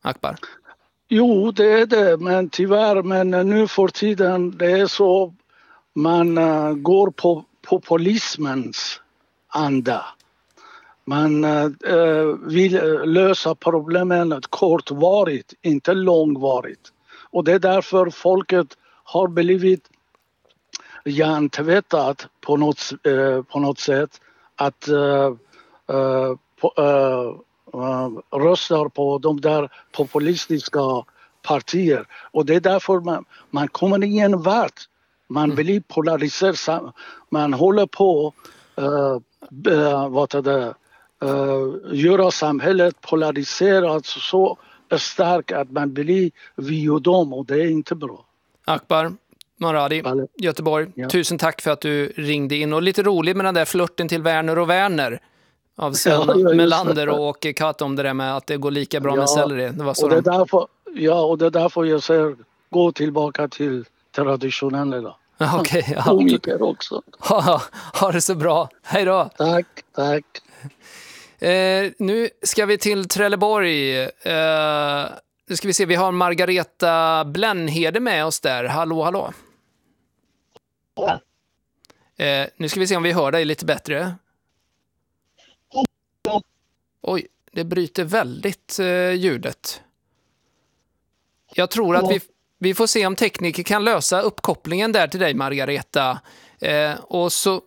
Akbar? Jo, det är det, men tyvärr, men nu för tiden det är så man går på populismens anda. Man vill lösa problemen kortvarigt, inte långvarigt. Och det är därför folket har blivit hjärntvättat på något sätt att röstar på de där populistiska partier. Och det är därför man kommer i en värld. Man blir polariserad. Man håller på göra samhället polariserat så starkt att man blir vi och dem, och det är inte bra. Akbar Maradi, Göteborg. Ja. Tusen tack för att du ringde in. Och lite roligt med den där flirten till Werner och Werner av Sven Melander och Åke Katt om det där med att det går lika bra med selleri. Det var så och det är därför jag säger gå tillbaka till traditionella. Okej, komiker också. Ha det så bra. Hej då. Tack. Nu ska vi till Trelleborg. Nu ska vi se, vi har Margareta Blenhede med oss där. Hallå. Ja. Nu ska vi se om vi hör dig lite bättre. Oj, det bryter väldigt ljudet. Jag tror att vi får se om tekniker kan lösa uppkopplingen där till dig, Margareta. Och så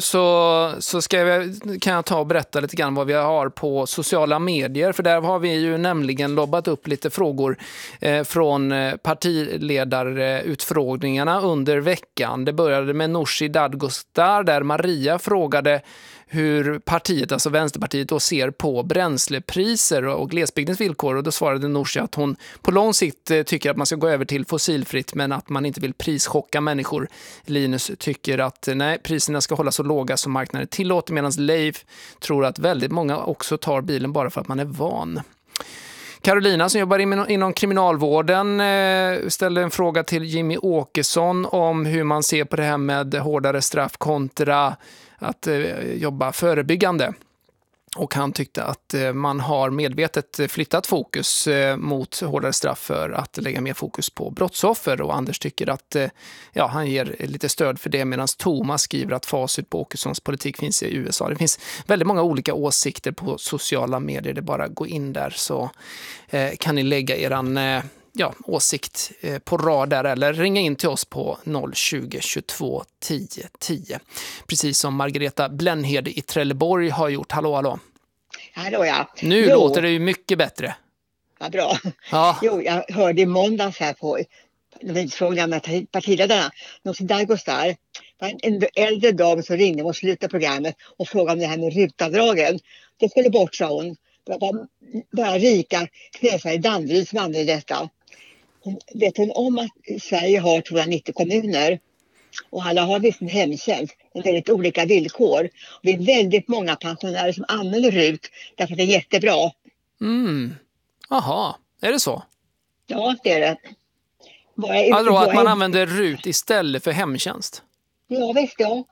kan jag ta och berätta lite grann vad vi har på sociala medier. För där har vi ju nämligen lobbat upp lite frågor från partiledarutfrågningarna under veckan. Det började med Nooshi Dadgostar där Maria frågade hur partiet, alltså Vänsterpartiet, då ser på bränslepriser och glesbygdens villkor. Och då svarade Nooshi att hon på lång sikt tycker att man ska gå över till fossilfritt, men att man inte vill prischocka människor. Linus tycker att nej, priserna ska hålla så låga som marknaden tillåter, medan Leif tror att väldigt många också tar bilen bara för att man är van. Carolina som jobbar inom kriminalvården ställde en fråga till Jimmy Åkesson om hur man ser på det här med hårdare straff kontra att jobba förebyggande. Och han tyckte att man har medvetet flyttat fokus mot hårdare straff för att lägga mer fokus på brottsoffer. Och Anders tycker att han ger lite stöd för det, medan Thomas skriver att facit på Åkessons politik finns i USA. Det finns väldigt många olika åsikter på sociala medier. Det är bara att gå in där så kan ni lägga eran åsikt på rad där eller ringa in till oss på 020 22 10 10. Precis som Margareta Blenhede i Trelleborg har gjort. Hallå. Hallå, ja. Nu låter det ju mycket bättre. Ja, bra. Ja. Jo, jag hörde i måndags här på frågan med partiledarna. Nooshi Dadgostar, en äldre dam som ringde och slutade programmet och frågade om det här med rutavdragen. Det skulle bort, sa hon. Det var bara rika knäsar i Danderyd som använde detta. Vet hon om att Sverige har 290 kommuner och alla har visst en hemtjänst med väldigt olika villkor. Och det är väldigt många pensionärer som använder RUT därför att det är jättebra. Jaha, är det så? Ja, det är det. Alltså att man använder RUT istället för hemtjänst? Ja, visst ja.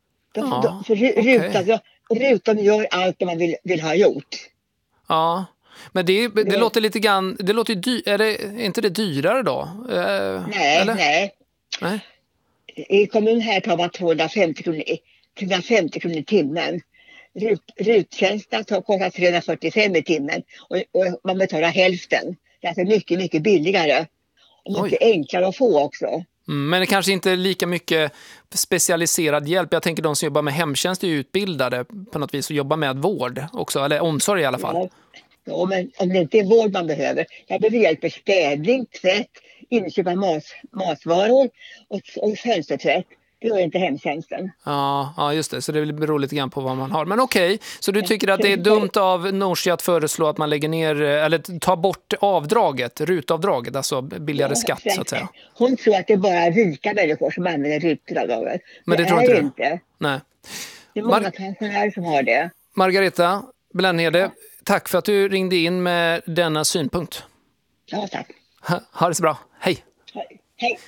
RUT gör allt man vill ha gjort. Ja. Men det låter lite grann, det låter är inte det dyrare då? Nej. I kommunen här tar man 250 kronor i timmen. Ruttjänsterna kostar 345 i timmen och man betalar hälften. Det är alltså mycket, mycket billigare och mycket enklare att få också. Men det kanske inte är lika mycket specialiserad hjälp. Jag tänker de som jobbar med hemtjänst är utbildade på något vis och jobbar med vård också, eller omsorg i alla fall. Ja, men om det inte är vård man behöver. Jag behöver hjälp med städning, tvätt, inköp av matvaror och fönstertvätt. Det gör inte hemtjänsten. Ja, just det. Så det beror lite grann på vad man har. Men okej, så du tycker att det är dumt av Nooshi att föreslå att man lägger ner, eller tar bort avdraget, rutavdraget, alltså billigare skatt så att säga. Hon tror att det är bara rika människor som använder rutavdraget. Men det tror inte. Nej. Det är många pensionärer som har det. Margareta Blenhede, tack för att du ringde in med denna synpunkt. Ja, tack. Ha det så bra. Hej. Hej.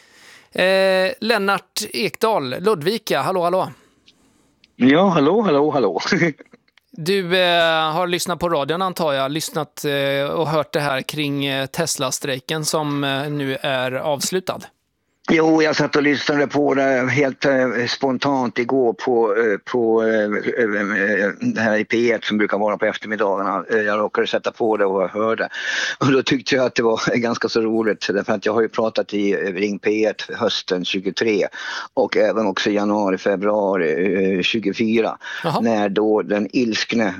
Lennart Ekdal, Ludvika, hallå. Ja, hallå. Du har lyssnat på radion antar jag, lyssnat och hört det här kring Tesla-strejken som nu är avslutad. Jo, jag satt och lyssnade på det helt spontant igår på det här i P1 som brukar vara på eftermiddagarna. Jag råkade sätta på det och hörde. Och då tyckte jag att det var ganska så roligt. Därför att jag har ju pratat i Ring P1 hösten 23 och även också i januari, februari 24. När då den ilskne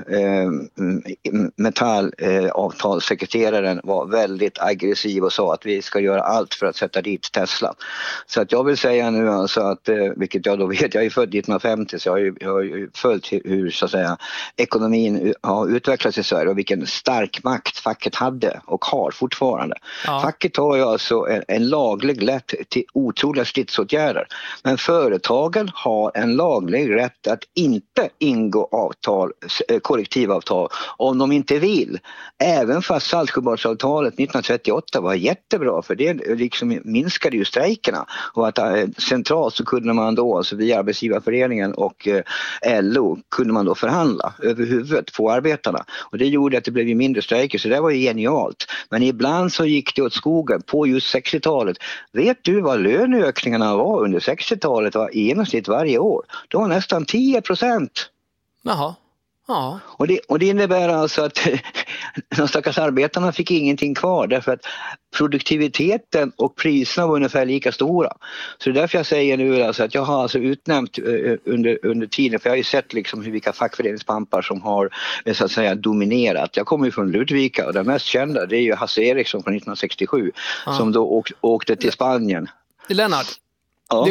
Metallavtalssekreteraren var väldigt aggressiv och sa att vi ska göra allt för att sätta dit Tesla. Så att jag vill säga nu alltså att, vilket jag då vet, jag är född 1950 så jag har ju följt hur så att säga ekonomin har utvecklats i Sverige och vilken stark makt facket hade och har fortfarande. Ja. Facket har ju alltså en laglig rätt till otroliga stridsåtgärder, men företagen har en laglig rätt att inte ingå kollektivavtal om de inte vill. Även fast Saltsjöbadsavtalet 1938 var jättebra för det liksom minskade ju strejkerna. Och att centralt så kunde man då, alltså via arbetsgivarföreningen och LO, kunde man då förhandla över huvudet på arbetarna. Och det gjorde att det blev mindre strejker, så det var ju genialt. Men ibland så gick det åt skogen på just 60-talet. Vet du vad löneökningarna var under 60-talet var i genomsnitt varje år? Det var nästan 10%. Jaha. Ja. Och det innebär alltså att de stackars arbetarna fick ingenting kvar därför att produktiviteten och priserna var ungefär lika stora. Så det är därför jag säger nu alltså att jag har alltså utnämnt under tiden, för jag har ju sett liksom vilka fackföreningspampar som har så att säga dominerat. Jag kommer ju från Ludvika och den mest kända det är ju Hasse Eriksson från 1967 som då åkte till Spanien. Lennart, ja.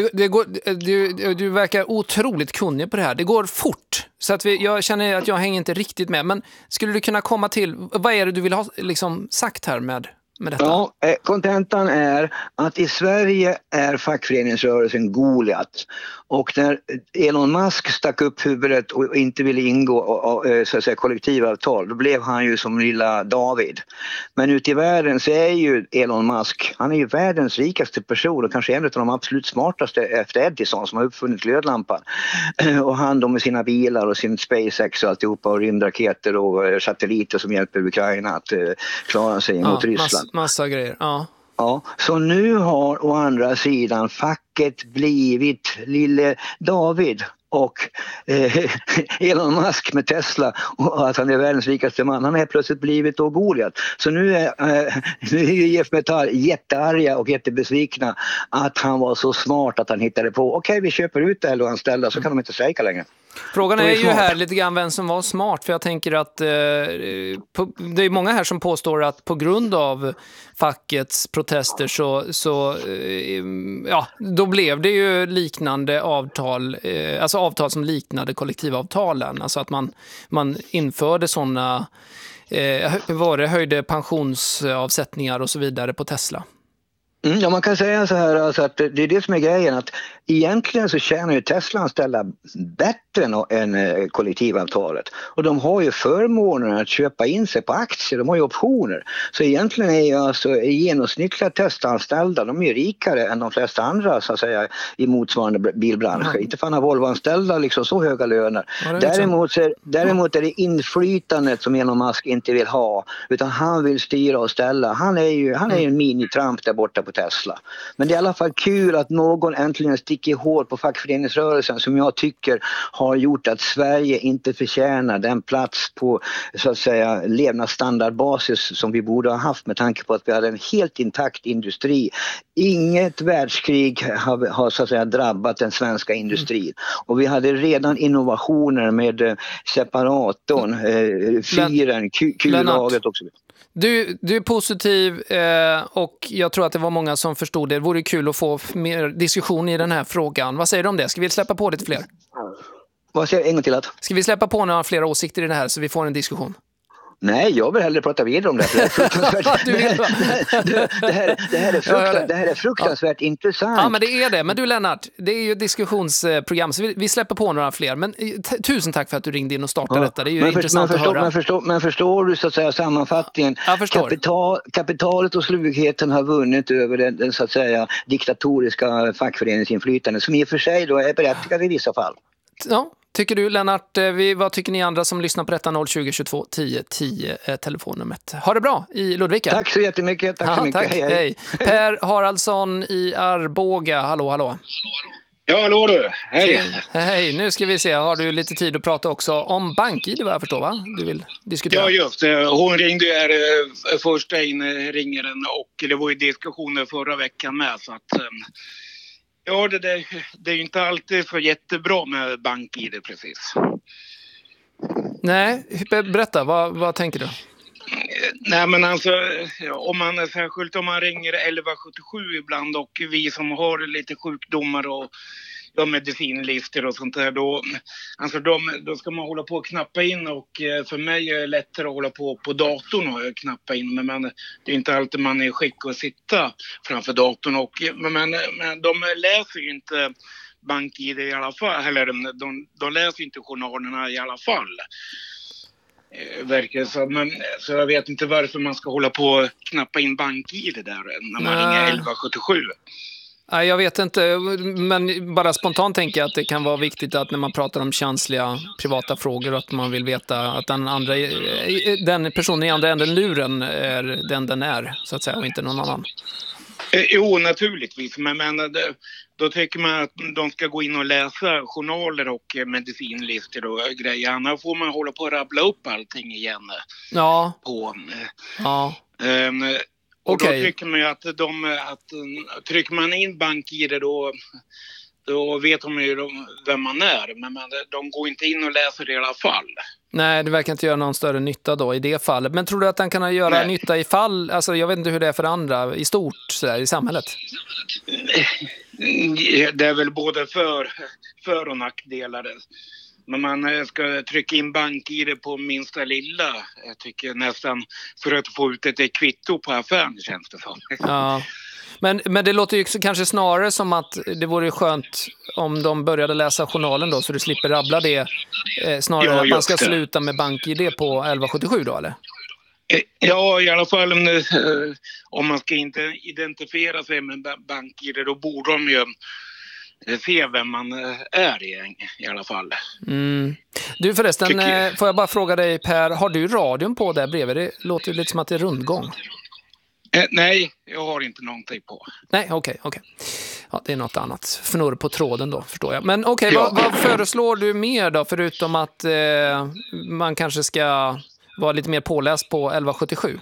Du verkar otroligt kunnig på det här. Det går fort. Så att jag känner att jag hänger inte riktigt med. Men skulle du kunna komma till, vad är det du vill ha liksom sagt här med detta? Ja, kontentan är att i Sverige är fackföreningsrörelsen Goliat. Och när Elon Musk stack upp huvudet och inte ville ingå så att säga, kollektivavtal, då blev han ju som lilla David. Men ute i världen så är ju Elon Musk, han är ju världens rikaste person och kanske en av de absolut smartaste efter Edison som har uppfunnit glödlampan. Och han då med sina bilar och sin SpaceX och alltihopa och rymdraketer och satelliter som hjälper Ukraina att klara sig mot Ryssland. Massa grejer, ja. Ja, så nu har å andra sidan facket blivit lille David och Elon Musk med Tesla och att han är världens rikaste man. Han är plötsligt blivit då Goliat. Så nu är IF Metall jättearga och jättebesvikna att han var så smart att han hittade på okej, vi köper ut LO-anställda så kan de inte strejka längre. Frågan är ju här lite grann vem som var smart, för jag tänker att det är många här som påstår att på grund av fackets protester så då blev det ju liknande avtal, alltså avtal som liknade kollektivavtalen, alltså att man införde sådana höjde pensionsavsättningar och så vidare på Tesla. Ja, man kan säga så här alltså att det är det som är grejen, att egentligen så tjänar ju Tesla-anställda bättre än kollektivavtalet. Och de har ju förmånen att köpa in sig på aktier, de har ju optioner. Så egentligen är ju alltså genomsnittliga Tesla-anställda, de är ju rikare än de flesta andra så att säga i motsvarande bilbranscher. Inte fan har Volvo-anställda liksom så höga löner. Däremot är det inflytandet som Elon Musk inte vill ha, utan han vill styra och ställa. Han är ju en mini-Trump där borta på Tesla. Men det är i alla fall kul att någon äntligen sticker hål på fackföreningsrörelsen som jag tycker har gjort att Sverige inte förtjänar den plats på så att säga levnadsstandardbasis som vi borde ha haft med tanke på att vi hade en helt intakt industri. Inget världskrig har så att säga drabbat den svenska industrin. Och vi hade redan innovationer med separatorn, fyren, kullaget och så vidare. Du är positiv och jag tror att det var många som förstod det. Det vore kul att få mer diskussion i den här frågan. Vad säger du om det? Ska vi släppa på lite fler? Vad säger en gång till att? Ska vi släppa på några fler åsikter i det här så vi får en diskussion? Nej, jag vill hellre prata vidare om det. Det här är fruktansvärt intressant. Ja, men det är det. Men du Lennart, det är ju ett diskussionsprogram så vi släpper på några fler. Men tusen tack för att du ringde in och startade detta. Det är ju intressant att höra. Men förstår du så att säga sammanfattningen? Jag förstår. Kapitalet och slugheten har vunnit över den så att säga diktatoriska fackföreningsinflytande som i och för sig då är berättigat i vissa fall. Ja, tycker du, Lennart? Vad tycker ni andra som lyssnar på detta? 020 22 10 10 telefonnumret. Ha det bra i Ludvika. Tack så jättemycket. Tack så mycket. Tack. Hej. Per Haraldsson i Arboga. Hallå. Ja, hallå du. Hej. Hej, nu ska vi se. Har du lite tid att prata också om BankID, vad jag förstår, va? Du vill diskutera? Ja, just. Hon ringde ju här första inringaren och det var ju diskussioner förra veckan med. Så att, ja, det är ju inte alltid så jättebra med BankID precis. Nej, berätta. Vad tänker du? Nej, men alltså, särskilt om man ringer 1177 ibland och vi som har lite sjukdomar och medicinlistor och sånt där, då ska man hålla på och knappa in, och för mig är det lättare att hålla på datorn och knappa in, men det är inte alltid man är i skick att sitta framför datorn, men de läser ju inte BankID i alla fall, eller de läser inte journalerna i alla fall. Verkar så jag vet inte varför man ska hålla på och knappa in BankID där när man ringer 1177. Nej, jag vet inte, men bara spontant tänker jag att det kan vara viktigt att när man pratar om känsliga privata frågor att man vill veta att den personen i andra änden luren är den är, så att säga, och inte någon annan. Jo, naturligtvis, men då tycker man att de ska gå in och läsa journaler och medicinlistor och grejer. Annars får man hålla på att rabbla upp allting igen. Ja. Och då tycker man ju att trycker man in BankID då vet de ju vem man är. Men de går inte in och läser det i alla fall. Nej, det verkar inte göra någon större nytta då i det fallet. Men tror du att den kan göra nytta i fall, alltså jag vet inte hur det är för andra i stort så där, i samhället? Det är väl både för och nackdelar. Men man ska trycka in BankID på minsta lilla. Jag tycker nästan för att få ut ett kvitto på affären, känns det som. Ja. Men det låter ju kanske snarare som att det vore skönt om de började läsa journalen då, så du slipper rabbla det. Snarare att man ska sluta med BankID på 1177 då, eller? Ja, i alla fall om man ska inte identifiera sig med BankID, då borde de ju se vem man är i alla fall. Mm. Du förresten, får jag bara fråga dig, Per, har du radion på där bredvid? Det låter ju lite som att det är rundgång. Nej, jag har inte någonting på. Nej, okej. Ja, det är något annat. Fnurr på tråden då, förstår jag. Men okej, vad föreslår du mer då, förutom att man kanske ska vara lite mer påläst på 1177?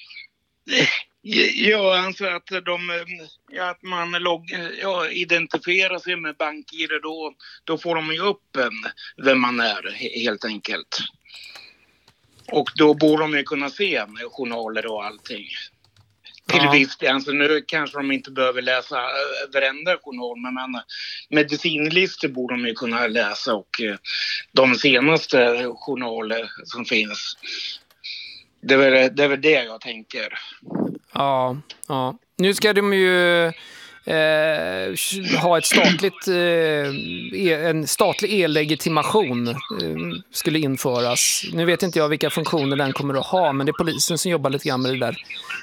Jag anser att att man identifierar sig med BankID, då får de ju upp vem man är helt enkelt. Och då borde de ju kunna se journaler och allting. Till visst, alltså nu kanske de inte behöver läsa varenda journal, men medicinlistor borde de ju kunna läsa, och de senaste journaler som finns. Det är väl det jag tänker. Ja. Nu ska de ju ha ett en statlig e-legitimation skulle införas. Nu vet inte jag vilka funktioner den kommer att ha, men det är polisen som jobbar lite grann med det där.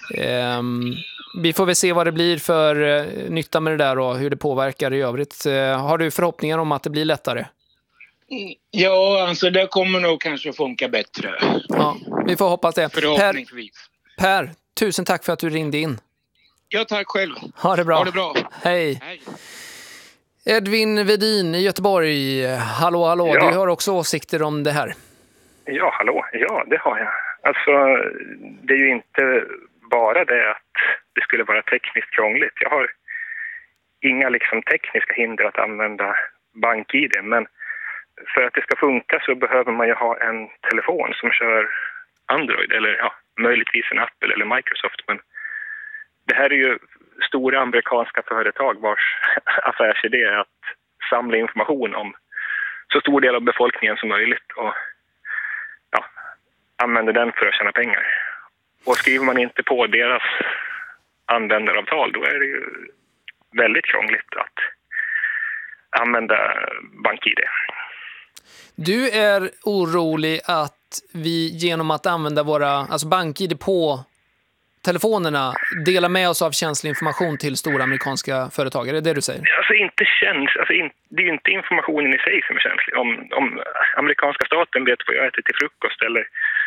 Vi får väl se vad det blir för nytta med det där och hur det påverkar i övrigt. Har du förhoppningar om att det blir lättare? Ja, alltså det kommer nog kanske funka bättre. Ja, vi får hoppas det. Förhoppningsvis. Per, tusen tack för att du ringde in. Ja, tack själv. Ha det bra. Ha det bra. Hej. Edvin Vedin i Göteborg. Hallå. Ja. Du har också åsikter om det här. Ja, hallå. Ja, det har jag. Alltså, det är ju inte bara det att det skulle vara tekniskt krångligt. Jag har inga tekniska hinder att använda BankID, men för att det ska funka så behöver man ju ha en telefon som kör Android eller möjligtvis en Apple eller Microsoft. Men det här är ju stora amerikanska företag vars affärsidé är att samla information om så stor del av befolkningen som möjligt och använder den för att tjäna pengar. Och skriver man inte på deras användaravtal, då är det ju väldigt krångligt att använda BankID. Du är orolig att vi genom att använda BankID på telefonerna delar med oss av känslig information till stora amerikanska företag? Är det det du säger? Alltså det är ju inte informationen i sig som är känslig. Om amerikanska staten vet vad jag äter till frukost eller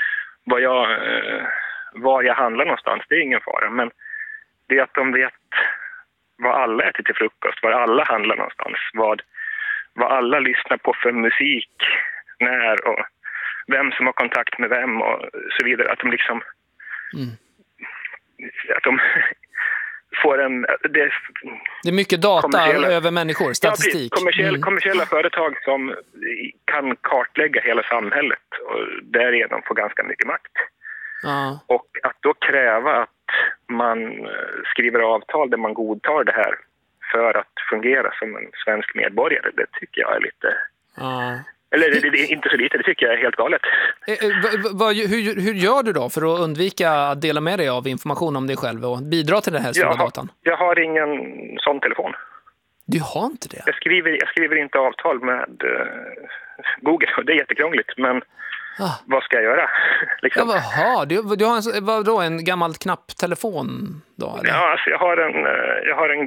var jag handlar någonstans, det är ingen fara. Men det är att de vet vad alla äter till frukost, var alla handlar någonstans, vad alla lyssnar på för musik, när och vem som har kontakt med vem och så vidare. Att de liksom att de får det är mycket data över människor, statistik. Ja, kommersiella företag som kan kartlägga hela samhället och därigenom få ganska mycket makt. Ja. Och att då kräva att man skriver avtal där man godtar det här för att fungera som en svensk medborgare, det tycker jag är lite... Ja. Eller det är inte så lite, det tycker jag är helt galet. Hur gör du då för att undvika att dela med dig av information om dig själv och bidra till den här stora datan? Jag har ingen sån telefon. Du har inte det? Jag skriver inte avtal med Google och det är jättekrångligt, men vad ska jag göra? Liksom. Ja, du har en gammal knapptelefon då? Eller? Ja, alltså jag har en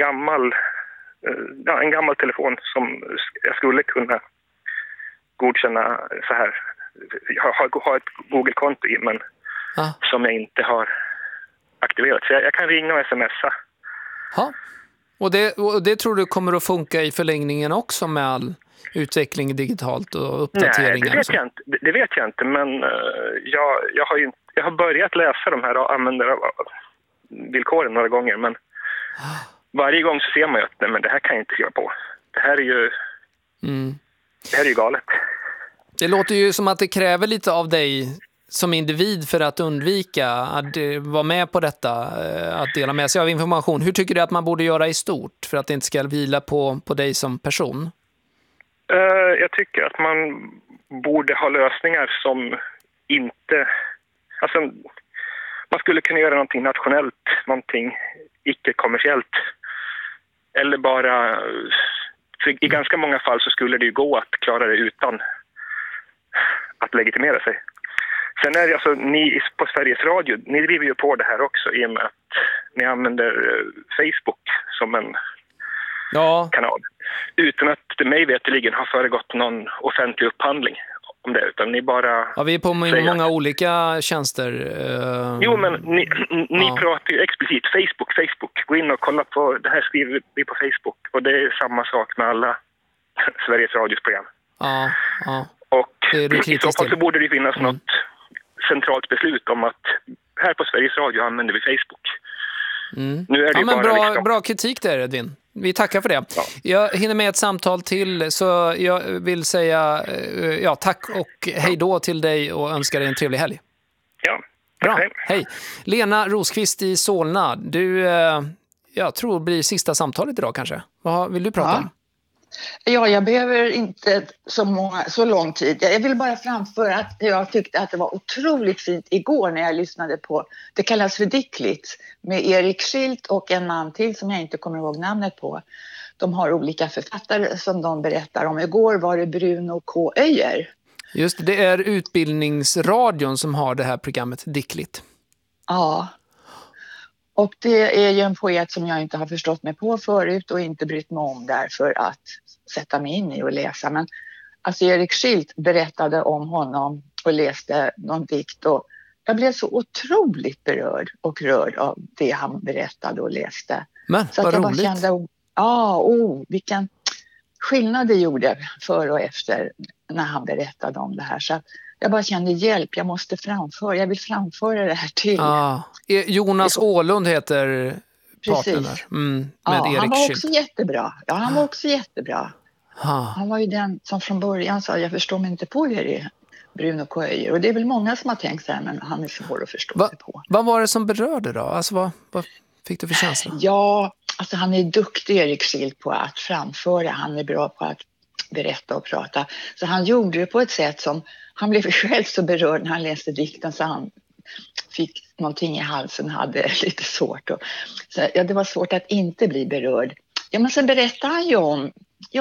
gammal telefon som jag skulle kunna godkänna så här. Jag har ett Google-konto i, men som jag inte har aktiverat. Så jag kan ringa och smsa. Ja. Och det tror du kommer att funka i förlängningen också med all utveckling digitalt och uppdateringar? Nej, det vet jag inte, men jag har börjat läsa de här användarvillkoren några gånger, men varje gång så ser man ju att nej, men det här kan jag inte göra på. Det här är ju galet. Det låter ju som att det kräver lite av dig som individ för att undvika att vara med på detta, att dela med sig av information. Hur tycker du att man borde göra i stort för att det inte ska vila på dig som person? Jag tycker att man borde ha lösningar som inte... Alltså, man skulle kunna göra någonting nationellt, någonting icke-kommersiellt. Eller bara... För i ganska många fall så skulle det ju gå att klara det utan att legitimera sig. Sen är det alltså, ni på Sveriges Radio, ni driver ju på det här också i och med att ni använder Facebook som en kanal. Utan att det mig veteligen har föregått någon offentlig upphandling om det, utan ni bara... Ja, vi är på många olika tjänster. Jo, men ni pratar ju explicit Facebook. Gå in och kolla på, det här skriver vi på Facebook. Och det är samma sak med alla Sveriges Radios program. Ja. Och i så fall så borde det finnas något centralt beslut om att här på Sveriges Radio använder vi Facebook. Nu är det men bara bra kritik där, Edvin. Vi tackar för det. Ja. Jag hinner med ett samtal till, så jag vill säga tack och hej då till dig och önskar dig en trevlig helg. Ja, bra. Hej. Lena Rosqvist i Solna. Du, jag tror blir sista samtalet idag kanske. Vad vill du prata om? Ja, jag behöver inte så lång tid. Jag vill bara framföra att jag tyckte att det var otroligt fint igår när jag lyssnade på, det kallas för Dickligt, med Erik Schilt och en man till som jag inte kommer ihåg namnet på. De har olika författare som de berättar om. Igår var det Bruno K. Öijer. Just det är Utbildningsradion som har det här programmet Dickligt. Ja. Och det är ju en poet som jag inte har förstått mig på förut och inte brytt mig om därför att sätta mig in i och läsa. Men alltså Erik Schilt berättade om honom och läste någon dikt och jag blev så otroligt berörd och rörd av det han berättade och läste. Men så vad att jag roligt. bara kände, vilken skillnad det gjorde före och efter när han berättade om det här. Så att jag bara kände hjälp, jag vill framföra det här till. Jonas Åhlund heter partnern där. Med Erik han var Schilt. också jättebra. Ja, han var också jättebra. Han var ju den som från början sa, jag förstår mig inte på er, Bruno K. Öijer. Och det är väl många som har tänkt så här, men han är svår att förstå sig på. Vad var det som berörde då? Alltså, vad fick du för känsla? Ja, alltså han är duktig, Erik Schilt, på att framföra. Han är bra på att berätta och prata. Så han gjorde det på ett sätt som, han blev själv så berörd när han läste dikten så han fick någonting i halsen, hade lite svårt. Det var svårt att inte bli berörd. Ja, men sen berättade han ju om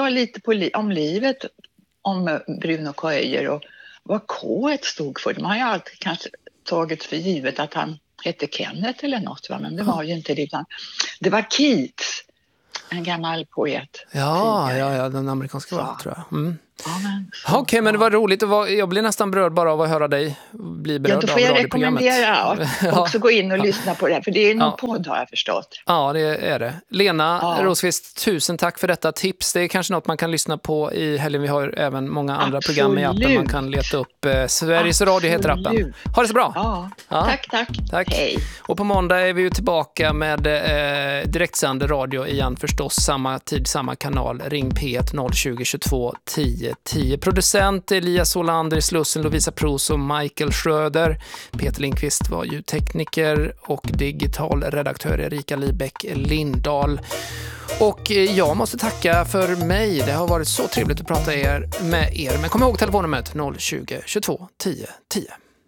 livet, om Bruno K. Öijer och vad K stod för. De har ju alltid kanske tagit för givet att han hette Kenneth eller något, va? Men det var ju inte det, utan det var Keats, en gammal poet. Ja, den amerikanska var, tror jag. Mm. Ja, Okej, men det var roligt. Jag blir nästan berörd bara av att höra dig bli berörd av då får jag radioprogrammet. rekommendera också gå in och lyssna på det, för det är någon podd, har jag förstått. Ja, det är det. Lena Rosqvist, tusen tack för detta tips. Det är kanske något man kan lyssna på i helgen. Vi har även många andra program i appen. Man kan leta upp Sveriges Radio heter appen. Ha det så bra. Ja. Tack. Hej. Och på måndag är vi ju tillbaka med direktsänd radio igen förstås. Samma tid, samma kanal. Ring P1 020 22 10 10. Producent Elias Olander i Slussen, Lovisa Pros och Michael Schröder. Peter Lindqvist var ljudtekniker och digital redaktör Erika Libeck Lindahl. Och jag måste tacka för mig. Det har varit så trevligt att prata med er. Men kom ihåg telefonnumret 020 22 10 10.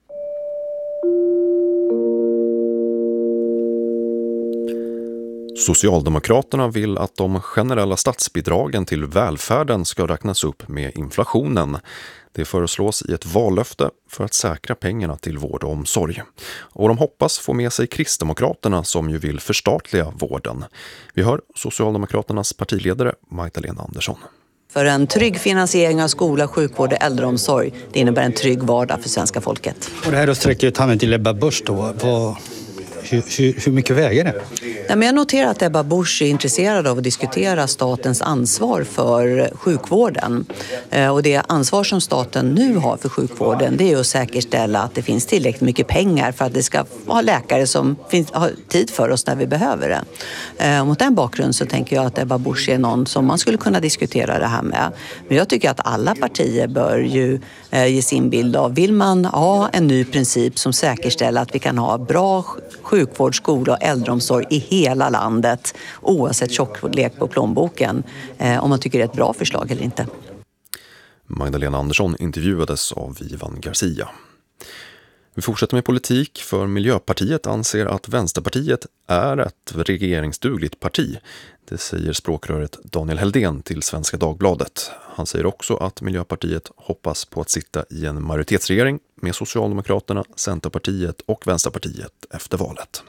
Socialdemokraterna vill att de generella statsbidragen till välfärden ska räknas upp med inflationen. Det föreslås i ett vallöfte för att säkra pengarna till vård och omsorg. Och de hoppas få med sig Kristdemokraterna som ju vill förstatliga vården. Vi hör Socialdemokraternas partiledare Magdalena Andersson. För en trygg finansiering av skola, sjukvård och äldreomsorg, det innebär en trygg vardag för svenska folket. Och det här då sträcker ut handen till Ebba Busch då. Hur mycket väger det? Ja, men jag noterar att Ebba Busch är intresserad av att diskutera statens ansvar för sjukvården. Och det ansvar som staten nu har för sjukvården, det är att säkerställa att det finns tillräckligt mycket pengar för att det ska ha läkare som har tid för oss när vi behöver det. Mot den bakgrunden så tänker jag att Ebba Busch är någon som man skulle kunna diskutera det här med. Men jag tycker att alla partier bör ju ge sin bild av, vill man ha en ny princip som säkerställer att vi kan ha bra sjukvård, skola och äldreomsorg i hela landet oavsett tjocklek på plånboken, om man tycker det är ett bra förslag eller inte. Magdalena Andersson intervjuades av Ivan Garcia. Vi fortsätter med politik, för Miljöpartiet anser att Vänsterpartiet är ett regeringsdugligt parti. Det säger språkröret Daniel Heldén till Svenska Dagbladet. Han säger också att Miljöpartiet hoppas på att sitta i en majoritetsregering med Socialdemokraterna, Centerpartiet och Vänsterpartiet efter valet.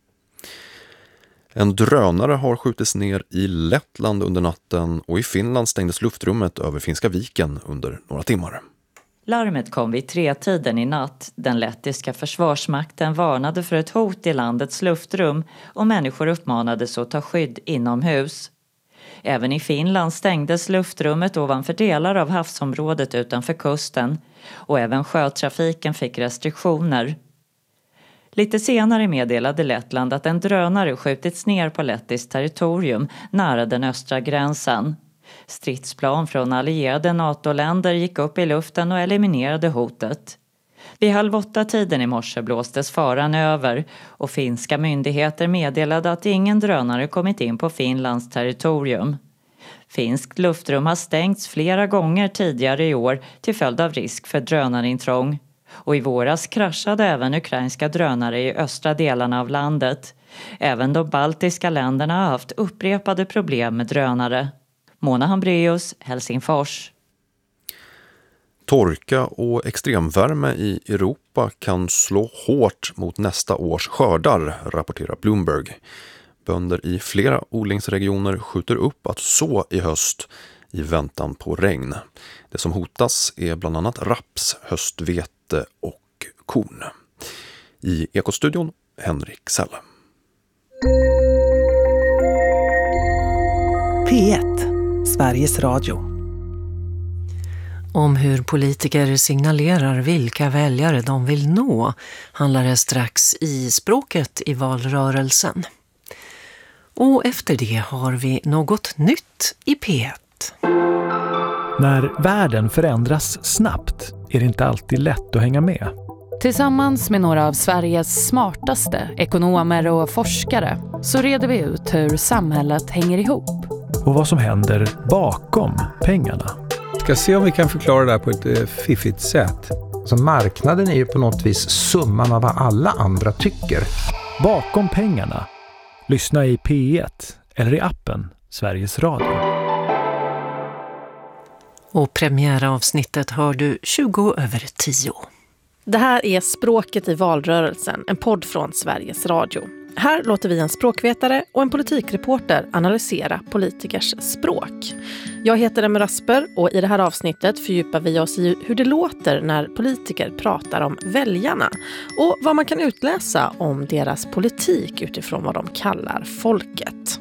En drönare har skjutits ner i Lettland under natten och i Finland stängdes luftrummet över Finska viken under några timmar. Larmet kom vid 3-tiden i natt. Den lettiska försvarsmakten varnade för ett hot i landets luftrum och människor uppmanades att ta skydd inomhus. Även i Finland stängdes luftrummet ovanför delar av havsområdet utanför kusten och även sjötrafiken fick restriktioner. Lite senare meddelade Lettland att en drönare skjutits ner på lettiskt territorium nära den östra gränsen. Stridsplan från allierade NATO-länder gick upp i luften och eliminerade hotet. Vid 7:30 i morse blåstes faran över och finska myndigheter meddelade att ingen drönare kommit in på Finlands territorium. Finskt luftrum har stängts flera gånger tidigare i år till följd av risk för drönarintrång. Och i våras kraschade även ukrainska drönare i östra delarna av landet. Även de baltiska länderna har haft upprepade problem med drönare. Mona Hambreus, Helsingfors. Torka och extremvärme i Europa kan slå hårt mot nästa års skördar, rapporterar Bloomberg. Bönder i flera odlingsregioner skjuter upp att så i höst i väntan på regn. Det som hotas är bland annat raps, höstvete och korn. I Ekostudion, Henrik Selle. P1, Sveriges Radio. Om hur politiker signalerar vilka väljare de vill nå handlar det strax i Språket i valrörelsen. Och efter det har vi något nytt i P1. När världen förändras snabbt är det inte alltid lätt att hänga med. Tillsammans med några av Sveriges smartaste ekonomer och forskare så reder vi ut hur samhället hänger ihop. Och vad som händer bakom pengarna. Vi ska se om vi kan förklara det här på ett fiffigt sätt. Så marknaden är ju på något vis summan av vad alla andra tycker. Bakom pengarna. Lyssna i P1 eller i appen Sveriges Radio. Och premiäravsnittet hör du 20:10. Det här är Språket i valrörelsen, en podd från Sveriges Radio. Här låter vi en språkvetare och en politikreporter analysera politikers språk. Jag heter Emma Rasper och i det här avsnittet fördjupar vi oss i hur det låter när politiker pratar om väljarna och vad man kan utläsa om deras politik utifrån vad de kallar folket.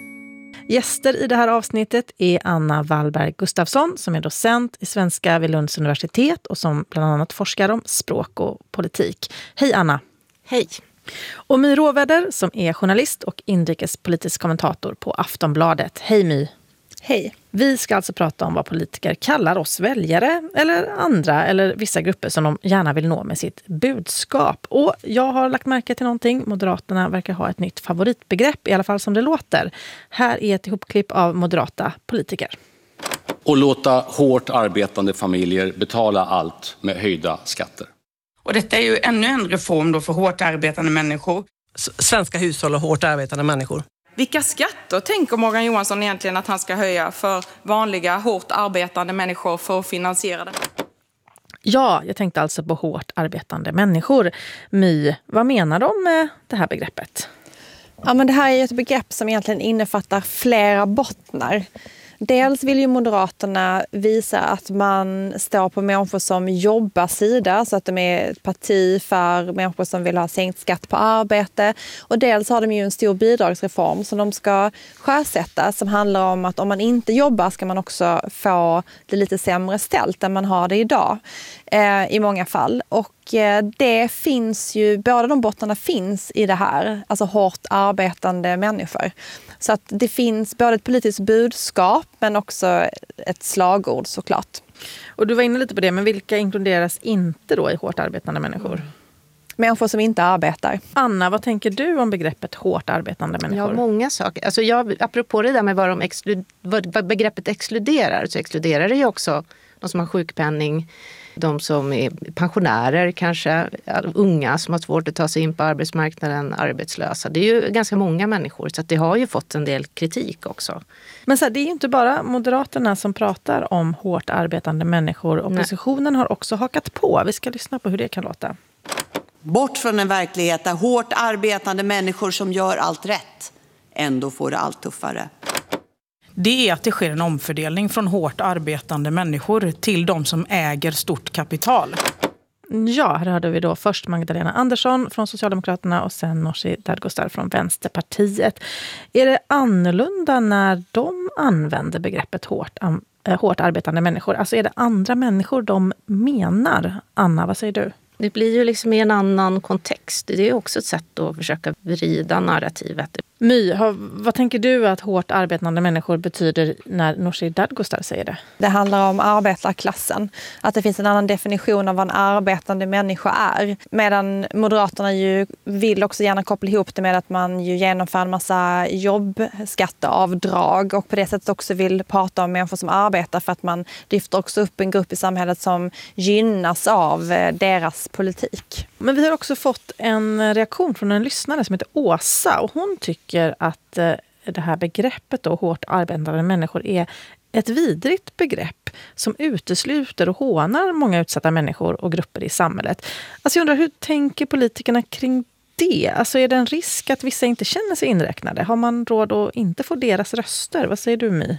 Gäster i det här avsnittet är Anna Wallberg Gustafsson som är docent i svenska vid Lunds universitet och som bland annat forskar om språk och politik. Hej Anna! Hej! Och My Råväder som är journalist och inrikespolitisk kommentator på Aftonbladet. Hej My! Hej! Vi ska alltså prata om vad politiker kallar oss väljare eller andra eller vissa grupper som de gärna vill nå med sitt budskap. Och jag har lagt märke till någonting. Moderaterna verkar ha ett nytt favoritbegrepp, i alla fall som det låter. Här är ett ihopklipp av moderata politiker. Och låta hårt arbetande familjer betala allt med höjda skatter. Och detta är ju ännu en reform då för hårt arbetande människor. Svenska hushåll och hårt arbetande människor. Vilka skatter tänker Morgan Johansson egentligen att han ska höja för vanliga, hårt arbetande människor för att finansiera det? Ja, jag tänkte alltså på hårt arbetande människor. My, vad menar de med det här begreppet? Ja, men det här är ett begrepp som egentligen innefattar flera bottnar. Dels vill ju Moderaterna visa att man står på människor som jobbar sida, så att de är ett parti för människor som vill ha sänkt skatt på arbete. Och dels har de ju en stor bidragsreform som de ska sjösätta som handlar om att om man inte jobbar ska man också få det lite sämre ställt än man har det idag i många fall. Och det finns ju, båda de bottnarna finns i det här, alltså hårt arbetande människor. Så att det finns både ett politiskt budskap men också ett slagord såklart. Och du var inne lite på det, men vilka inkluderas inte då i hårt arbetande människor? Människor som inte arbetar. Anna, vad tänker du om begreppet hårt arbetande människor? Ja, många saker. Alltså apropå det där med vad begreppet exkluderar, så exkluderar det ju också de som har sjukpenning, de som är pensionärer kanske, unga som har svårt att ta sig in på arbetsmarknaden, arbetslösa. Det är ju ganska många människor så att det har ju fått en del kritik också. Men så här, det är ju inte bara Moderaterna som pratar om hårt arbetande människor. Oppositionen har också hakat på. Vi ska lyssna på hur det kan låta. Bort från en verklighet där hårt arbetande människor som gör allt rätt ändå får det allt tuffare. Det är att det sker en omfördelning från hårt arbetande människor till de som äger stort kapital. Ja, här hörde vi då först Magdalena Andersson från Socialdemokraterna och sen Nooshi Dadgostar från Vänsterpartiet. Är det annorlunda när de använder begreppet hårt arbetande människor? Alltså är det andra människor de menar? Anna, vad säger du? Det blir ju liksom i en annan kontext. Det är också ett sätt att försöka vrida narrativet. My, vad tänker du att hårt arbetande människor betyder när Nooshi Dadgostar säger det? Det handlar om arbetarklassen. Att det finns en annan definition av vad en arbetande människa är. Medan Moderaterna ju vill också gärna koppla ihop det med att man ju genomför en massa jobbskatteavdrag och på det sättet också vill prata om människor som arbetar för att man lyfter också upp en grupp i samhället som gynnas av deras politik. Men vi har också fått en reaktion från en lyssnare som heter Åsa och hon tycker att det här begreppet då, hårt arbetande människor är ett vidrigt begrepp som utesluter och hånar många utsatta människor och grupper i samhället. Alltså jag undrar, hur tänker politikerna kring det? Alltså är det en risk att vissa inte känner sig inräknade? Har man råd att inte få deras röster? Vad säger du, My?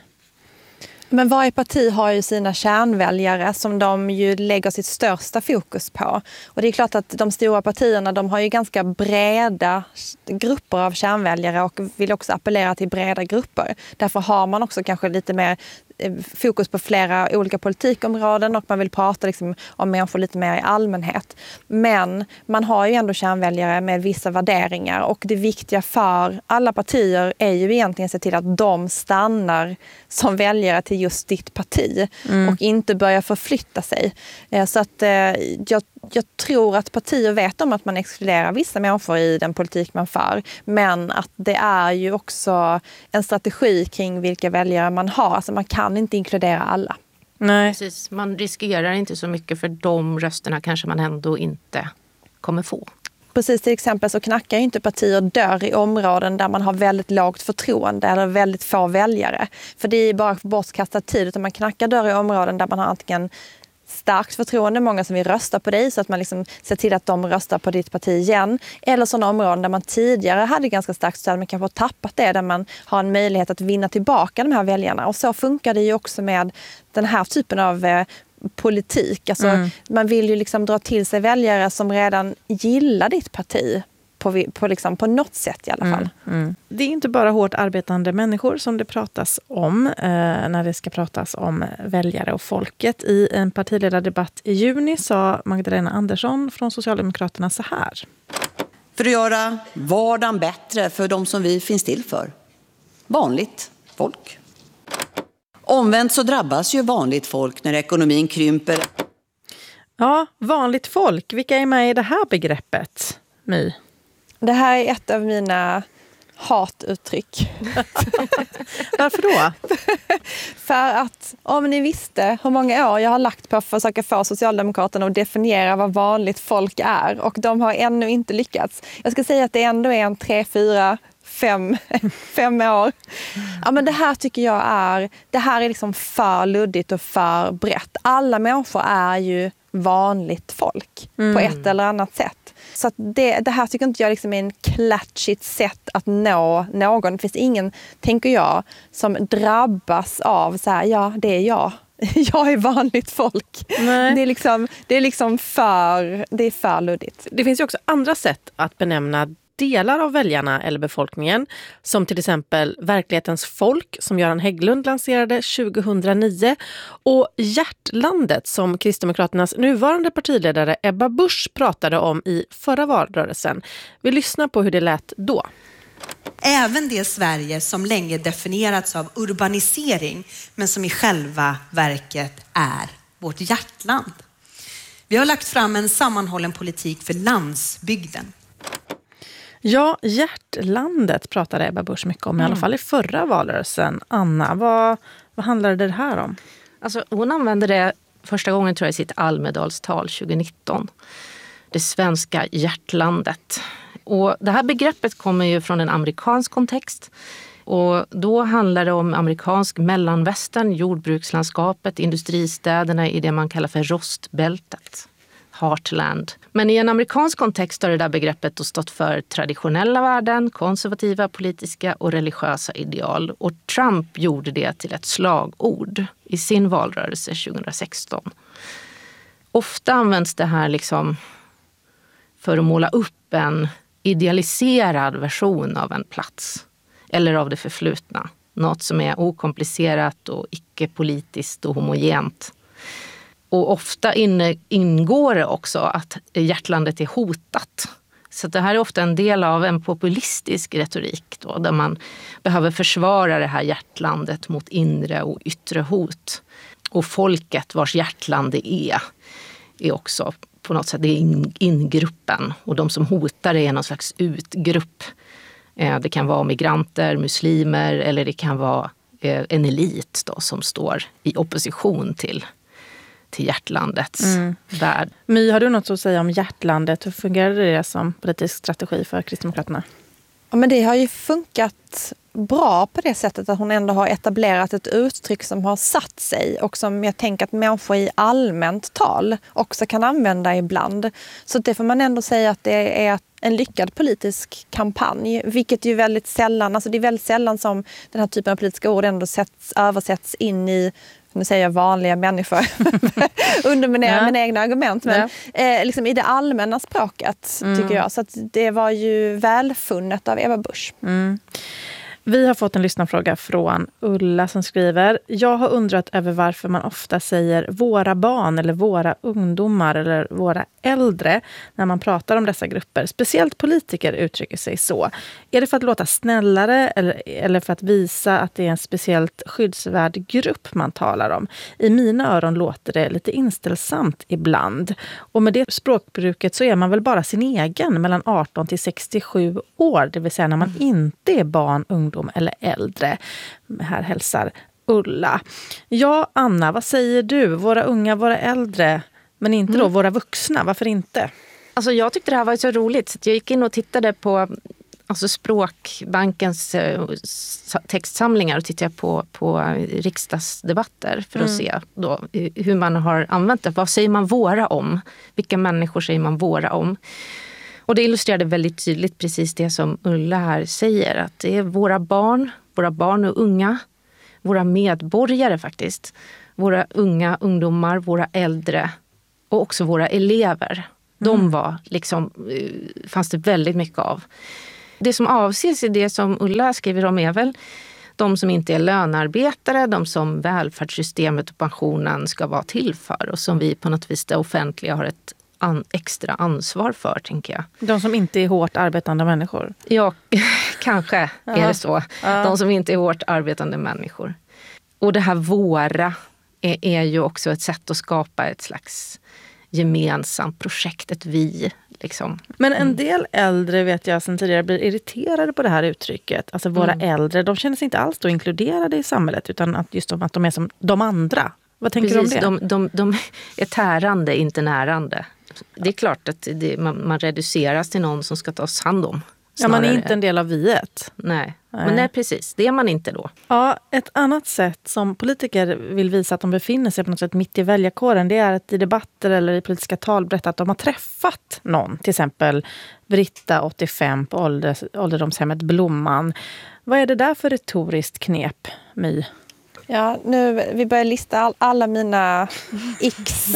Men varje parti har ju sina kärnväljare som de ju lägger sitt största fokus på. Och det är klart att de stora partierna, de har ju ganska breda grupper av kärnväljare och vill också appellera till breda grupper. Därför har man också kanske lite mer fokus på flera olika politikområden och man vill prata liksom om människor lite mer i allmänhet. Men man har ju ändå kärnväljare med vissa värderingar och det viktiga för alla partier är ju egentligen att se till att de stannar som väljare till just ditt parti och inte börjar förflytta sig. Så att jag tror att partier vet om att man exkluderar vissa människor i den politik man för, men att det är ju också en strategi kring vilka väljare man har. Alltså man kan inte inkludera alla. Nej. Precis, man riskerar inte så mycket för de rösterna kanske man ändå inte kommer få. Precis, till exempel så knackar ju inte partier dörr i områden där man har väldigt lågt förtroende eller väldigt få väljare. För det är bara bortkastad tid, utan man knackar dörr i områden där man har antingen starkt förtroende, många som vill rösta på dig så att man liksom ser till att de röstar på ditt parti igen. Eller sådana områden där man tidigare hade ganska starkt stöd men kanske har tappat det, där man har en möjlighet att vinna tillbaka de här väljarna. Och så funkar det ju också med den här typen av politik. Alltså, man vill ju liksom dra till sig väljare som redan gillar ditt parti. På något sätt i alla fall. Det är inte bara hårt arbetande människor som det pratas om när det ska pratas om väljare och folket. I en partiledardebatt i juni sa Magdalena Andersson från Socialdemokraterna så här. För att göra vardagen bättre för de som vi finns till för. Vanligt folk. Omvänt så drabbas ju vanligt folk när ekonomin krymper. Ja, vanligt folk. Vilka är med i det här begreppet, My? Det här är ett av mina hatuttryck. Varför då? För att om ni visste hur många år jag har lagt på att försöka få Socialdemokraterna att definiera vad vanligt folk är. Och de har ännu inte lyckats. Jag ska säga att det ändå är en 3, 4, 5 år. Ja, men det här tycker jag är liksom för luddigt och för brett. Alla människor är ju vanligt folk på ett eller annat sätt. Så att det här tycker inte jag liksom är en klatschigt sätt att nå någon. Det finns ingen, tänker jag, som drabbas av så här, ja, det är jag. Jag är vanligt folk. Nej. Det är för luddigt. Det finns ju också andra sätt att benämna delar av väljarna eller befolkningen, som till exempel verklighetens folk som Göran Hägglund lanserade 2009 och hjärtlandet som Kristdemokraternas nuvarande partiledare Ebba Busch pratade om i förra valrörelsen. Vi lyssnar på hur det lät då. Även det Sverige som länge definierats av urbanisering men som i själva verket är vårt hjärtland. Vi har lagt fram en sammanhållen politik för landsbygden. Ja, hjärtlandet pratade Ebba Busch mycket om, i alla fall i förra valrörelsen. Anna, vad handlade det här om? Alltså, hon använde det första gången, tror jag, i sitt Almedalstal 2019. Det svenska hjärtlandet. Och det här begreppet kommer ju från en amerikansk kontext. Och då handlar det om amerikansk mellanvästern, jordbrukslandskapet, industristäderna i det man kallar för rostbältet. Heartland. Men i en amerikansk kontext har det där begreppet då stått för traditionella värden, konservativa, politiska och religiösa ideal. Och Trump gjorde det till ett slagord i sin valrörelse 2016. Ofta används det här liksom för att måla upp en idealiserad version av en plats eller av det förflutna. Något som är okomplicerat och icke-politiskt och homogent. Och ofta ingår det också att hjärtlandet är hotat. Så det här är ofta en del av en populistisk retorik då, där man behöver försvara det här hjärtlandet mot inre och yttre hot. Och folket vars hjärtland det är också på något sätt, det är ingruppen. Och de som hotar är någon slags utgrupp. Det kan vara migranter, muslimer eller det kan vara en elit då, som står i opposition till hjärtlandets värld. My, har du något att säga om hjärtlandet? Hur fungerade det som politisk strategi för Kristdemokraterna? Ja, men det har ju funkat bra på det sättet att hon ändå har etablerat ett uttryck som har satt sig och som jag tänker att människor i allmänt tal också kan använda ibland. Så det får man ändå säga att det är en lyckad politisk kampanj, vilket ju väldigt sällan, alltså det är väldigt sällan som den här typen av politiska ord ändå översätts in i, nu säger jag vanliga människor, underminera mina egna argument, men liksom i det allmänna språket tycker jag. Så att det var ju välfunnet av Ebba Busch. Vi har fått en lyssnarfråga från Ulla som skriver: jag har undrat över varför man ofta säger våra barn eller våra ungdomar eller våra äldre när man pratar om dessa grupper. Speciellt politiker uttrycker sig så. Är det för att låta snällare eller för att visa att det är en speciellt skyddsvärd grupp man talar om? I mina öron låter det lite inställsamt ibland. Och med det språkbruket så är man väl bara sin egen mellan 18 till 67 år. Det vill säga när man inte är barn, ungdom eller äldre. Här hälsar Ulla. Ja, Anna, vad säger du? Våra unga, våra äldre, men inte då våra vuxna. Varför inte? Alltså jag tyckte det här var så roligt. Så jag gick in och tittade på alltså Språkbankens textsamlingar och tittar på riksdagsdebatter för att se då hur man har använt det. Vad säger man våra om? Vilka människor säger man våra om? Och det illustrerade väldigt tydligt precis det som Ulla här säger, att det är våra barn och unga, våra medborgare faktiskt, våra unga ungdomar, våra äldre och också våra elever. De var liksom, fanns det väldigt mycket av. Det som avses i det som Ulla skriver om är väl de som inte är lönarbetare, de som välfärdssystemet och pensionen ska vara till för och som vi på något vis det offentliga har ett extra ansvar för, tänker jag. De som inte är hårt arbetande människor? Ja, kanske är det så. De som inte är hårt arbetande människor. Och det här våra är ju också ett sätt att skapa ett slags gemensamt projekt, ett vi. Liksom. Men en del äldre vet jag sedan tidigare blir irriterade på det här uttrycket. Alltså våra äldre, de känner sig inte alls då inkluderade i samhället utan att just att de är som de andra. Vad tänker du om det? De är tärande, inte närande. Det är klart att man reduceras till någon som ska tas hand om. Ja, man är inte en del av viet. Nej, men nej, precis. Det är man inte då. Ja, ett annat sätt som politiker vill visa att de befinner sig på något sätt mitt i väljarkåren, det är att i debatter eller i politiska tal berätta att de har träffat någon. Till exempel Britta, 85, på ålderdomshemmet Blomman. Vad är det där för retoriskt knep, My? Ja, nu vi börjar lista alla mina x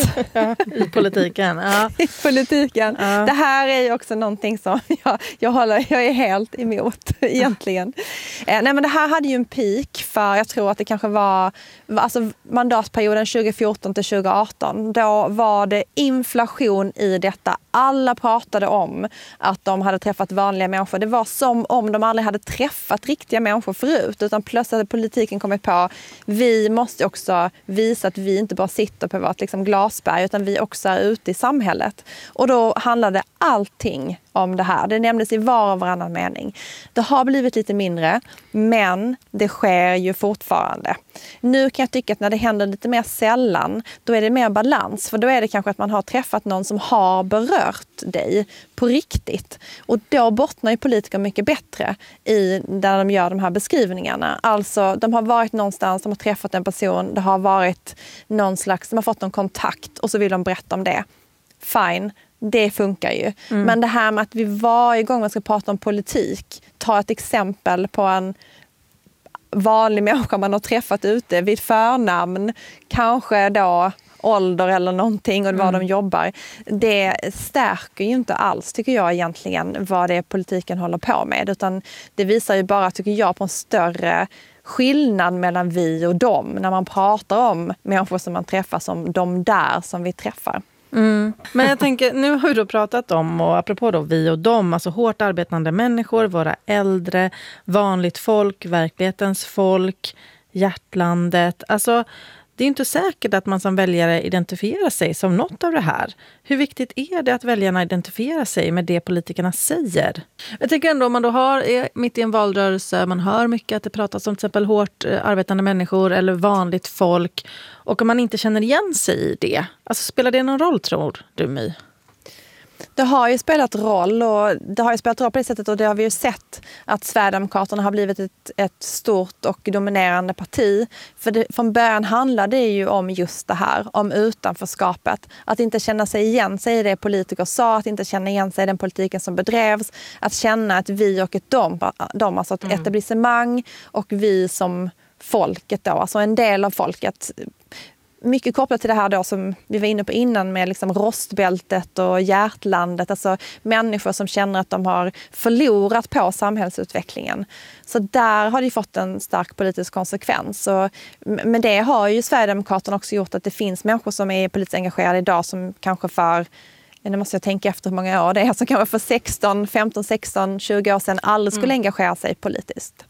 i politiken. Ja. I politiken. Ja. Det här är ju också någonting som jag är helt emot egentligen. Nej, men det här hade ju en peak för, jag tror att det kanske var alltså mandatperioden 2014 till 2018. Då var det inflation i detta. Alla pratade om att de hade träffat vanliga människor. Det var som om de aldrig hade träffat riktiga människor förut, utan plötsligt hade politiken kommit på vi måste också visa att vi inte bara sitter på vårt liksom glasberg utan vi också är ute i samhället. Och då handlade allting om det här. Det nämndes i var och varannan mening. Det har blivit lite mindre, men det sker ju fortfarande. Nu kan jag tycka att när det händer lite mer sällan, då är det mer balans. För då är det kanske att man har träffat någon som har berört dig på riktigt. Och då bottnar ju politiker mycket bättre i där de gör de här beskrivningarna. Alltså, de har varit någonstans, de har träffat en person, det har varit någon slags, de har fått någon kontakt och så vill de berätta om det. Fine. Det funkar ju. Men det här med att vi varje gång man ska prata om politik, ta ett exempel på en vanlig människa man har träffat ute vid förnamn, kanske då ålder eller någonting och var de jobbar. Det stärker ju inte alls, tycker jag egentligen, vad det är politiken håller på med. Utan det visar ju bara, tycker jag, på en större skillnad mellan vi och dem när man pratar om människor som man träffar som de där som vi träffar. Men jag tänker, nu har vi då pratat om, och apropå då vi och dem, alltså hårt arbetande människor, våra äldre, vanligt folk, verklighetens folk, hjärtlandet. Alltså det är inte säkert att man som väljare identifierar sig som något av det här. Hur viktigt är det att väljarna identifierar sig med det politikerna säger? Jag tycker ändå om man då är mitt i en valrörelse, man hör mycket att det pratas om till exempel hårt arbetande människor eller vanligt folk, och om man inte känner igen sig i det, alltså spelar det någon roll, tror du, My? Det har ju spelat roll, och det har ju spelat roll på det sättet, och det har vi ju sett att Sverigedemokraterna har blivit ett stort och dominerande parti. För från början handlade det ju om just det här, om utanförskapet. Att inte känna sig igen sig i det politiker sa, att inte känna igen sig i den politiken som bedrevs. Att känna att vi och ett de alltså ett etablissemang och vi som folket då, alltså en del av folket. Mycket kopplat till det här då som vi var inne på innan med liksom rostbältet och hjärtlandet. Alltså människor som känner att de har förlorat på samhällsutvecklingen. Så där har det fått en stark politisk konsekvens. Men det har ju Sverigedemokraterna också gjort, att det finns människor som är politiskt engagerade idag som kanske för, nu måste jag tänka efter hur många år det är, som kanske för 15, 16, 20 år sedan aldrig skulle engagera sig politiskt.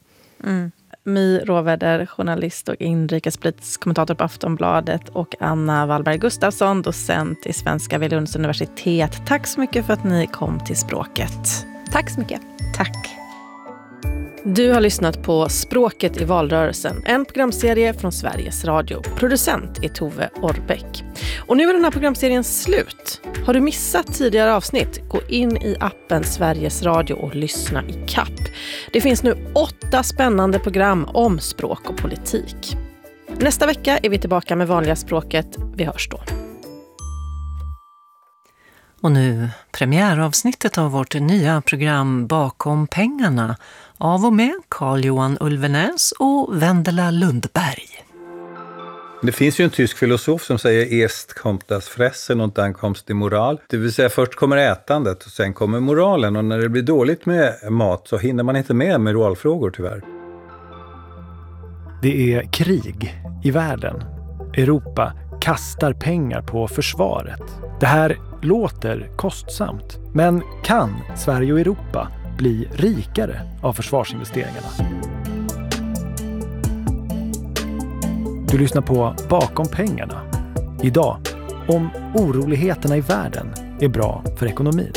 My Råväder, journalist och inrikespolitisk kommentator på Aftonbladet, och Anna Wallberg Gustafsson, docent i svenska vid Lunds universitet. Tack så mycket för att ni kom till Språket. Tack så mycket. Tack. Du har lyssnat på Språket i valrörelsen, en programserie från Sveriges Radio. Producent är Tove Orbeck. Och nu är den här programserien slut. Har du missat tidigare avsnitt? Gå in i appen Sveriges Radio och lyssna i kapp. Det finns nu 8 spännande program om språk och politik. Nästa vecka är vi tillbaka med vanliga språket. Vi hörs då. Och nu premiäravsnittet av vårt nya program Bakom pengarna av och med Carl-Johan Ulvenäs och Vendela Lundberg. Det finns ju en tysk filosof som säger erst kommt das Fressen und dann kommt die Moral. Det vill säga först kommer ätandet och sen kommer moralen. Och när det blir dåligt med mat så hinner man inte med moralfrågor tyvärr. Det är krig i världen. Europa kastar pengar på försvaret. Det här låter kostsamt, men kan Sverige och Europa bli rikare av försvarsinvesteringarna? Du lyssnar på Bakom pengarna. Idag om oroligheterna i världen är bra för ekonomin.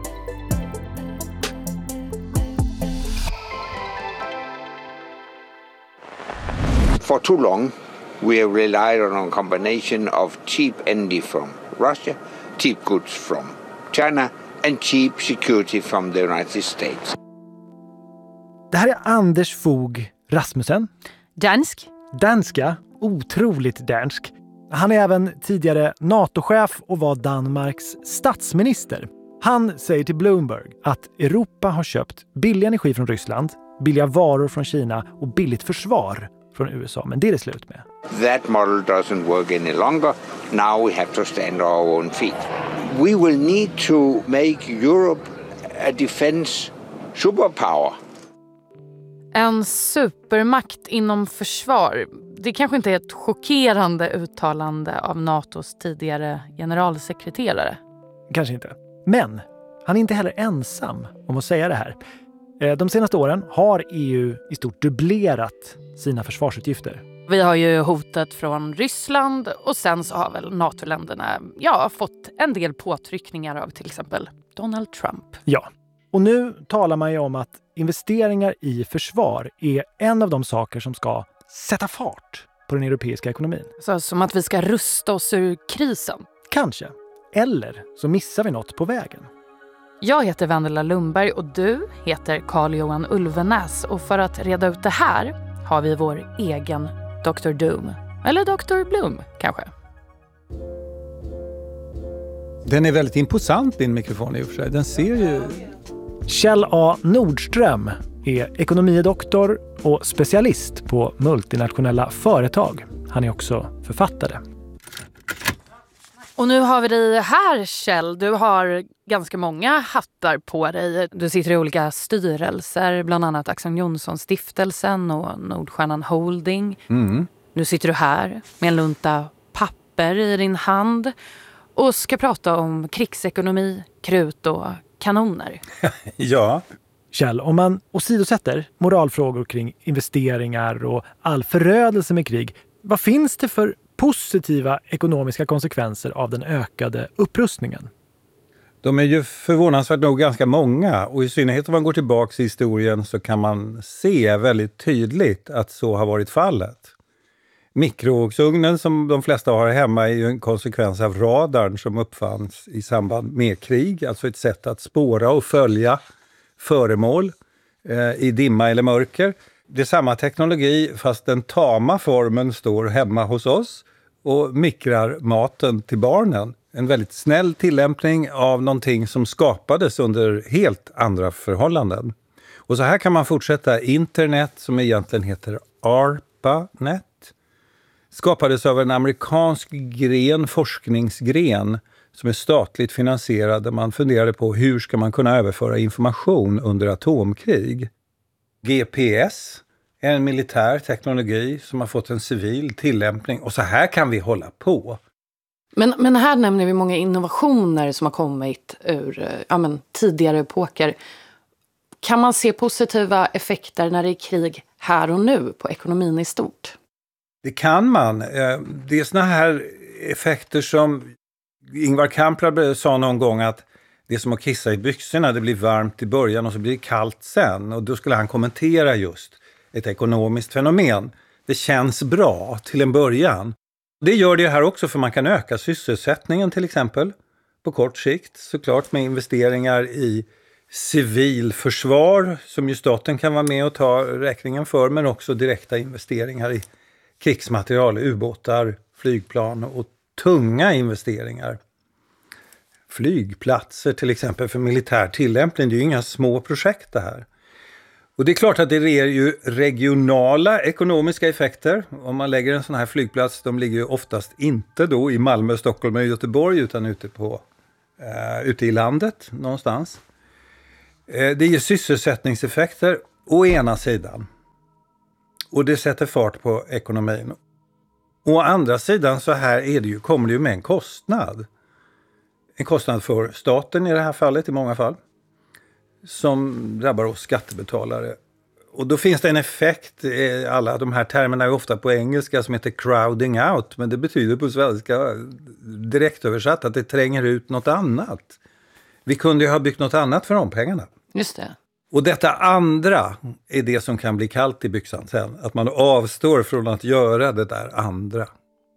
For too long, we have relied on a combination of cheap energy from Russia, cheap goods from China and cheap security from the United States. Det här är Anders Fogh Rasmussen. Dansk. Danska, otroligt dansk. Han är även tidigare NATO-chef och var Danmarks statsminister. Han säger till Bloomberg att Europa har köpt billig energi från Ryssland, billiga varor från Kina och billigt försvar från USA. Men det är det slut med. That model doesn't work any longer. Now we have to stand on our own feet. We will need to make Europe a defense superpower. En supermakt inom försvar. Det kanske inte är ett chockerande uttalande av NATOs tidigare generalsekreterare. Kanske inte. Men han är inte heller ensam om att säga det här. De senaste åren har EU i stort dubblerat sina försvarsutgifter. Vi har ju hotet från Ryssland och sen så har väl NATO-länderna fått en del påtryckningar av till exempel Donald Trump. Ja, och nu talar man ju om att investeringar i försvar är en av de saker som ska sätta fart på den europeiska ekonomin. Så som att vi ska rusta oss ur krisen. Kanske. Eller så missar vi något på vägen. Jag heter Vendela Lundberg och du heter Carl-Johan Ulvenäs. Och för att reda ut det här har vi vår egen Dr. Doom. Eller Dr. Bloom, kanske. Den är väldigt imposant, din mikrofon i och för sig. Den ser ju... Kjell A. Nordström är ekonomidoktor och specialist på multinationella företag. Han är också författare. Och nu har vi dig här, Kjell. Du har ganska många hattar på dig. Du sitter i olika styrelser, bland annat Axel Jonsson-stiftelsen och Nordstjärnan Holding. Mm. Nu sitter du här med en lunta papper i din hand och ska prata om krigsekonomi, krut och kanoner. Ja. Kjell, om man åsidosätter moralfrågor kring investeringar och all förödelse med krig, vad finns det för positiva ekonomiska konsekvenser av den ökade upprustningen? De är ju förvånansvärt nog ganska många, och i synnerhet om man går tillbaka i historien så kan man se väldigt tydligt att så har varit fallet. Mikrovågsugnen som de flesta har hemma är ju en konsekvens av radarn som uppfanns i samband med krig, alltså ett sätt att spåra och följa föremål i dimma eller mörker. Det är samma teknologi fast den tama formen står hemma hos oss och mikrar maten till barnen. En väldigt snäll tillämpning av någonting som skapades under helt andra förhållanden. Och så här kan man fortsätta. Internet, som egentligen heter ARPANET, skapades av en amerikansk forskningsgren som är statligt finansierad, där man funderade på hur ska man kunna överföra information under atomkrig. GPS är en militär teknologi som har fått en civil tillämpning, och så här kan vi hålla på. Men här nämner vi många innovationer som har kommit ur tidigare epoker. Kan man se positiva effekter när det är krig här och nu på ekonomin i stort? Det kan man. Det är såna här effekter som Ingvar Kamprad sa någon gång, att Det är som att kissa i byxorna, det blir varmt i början och så blir det kallt sen. Och då skulle han kommentera just ett ekonomiskt fenomen. Det känns bra till en början. Det gör det här också, för man kan öka sysselsättningen till exempel på kort sikt. Såklart med investeringar i civilförsvar som ju staten kan vara med och ta räkningen för, men också direkta investeringar i krigsmaterial, ubåtar, flygplan och tunga investeringar. Flygplatser till exempel för militär tillämpning, det är ju inga små projekt det här. Och det är klart att det ger ju regionala ekonomiska effekter. Om man lägger en sån här flygplats, de ligger ju oftast inte då i Malmö, Stockholm och Göteborg utan ute i landet någonstans. Det ger sysselsättningseffekter å ena sidan. Och det sätter fart på ekonomin. Å andra sidan så här kommer det ju med en kostnad. En kostnad för staten i det här fallet, i många fall. Som drabbar oss skattebetalare. Och då finns det en effekt, alla de här termerna är ofta på engelska som heter crowding out. Men det betyder på svenska direkt översatt att det tränger ut något annat. Vi kunde ju ha byggt något annat för de pengarna. Just det. Och detta andra är det som kan bli kallt i byxan sen. Att man avstår från att göra det där andra.